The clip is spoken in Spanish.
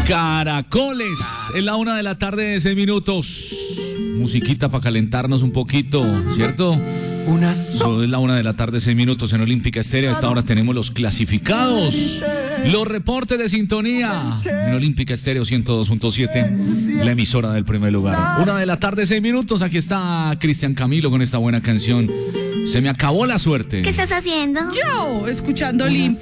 Caracoles, es la 1:06 PM. Musiquita para calentarnos un poquito, ¿cierto? So, es la 1:06 PM en Olímpica Estéreo. A esta hora tenemos los clasificados, los reportes de sintonía en Olímpica Estéreo 102.7, la emisora del primer lugar. 1:06 PM. Aquí está Cristian Camilo con esta buena canción. Se me acabó la suerte. ¿Qué estás haciendo? Yo, escuchando Olímpica.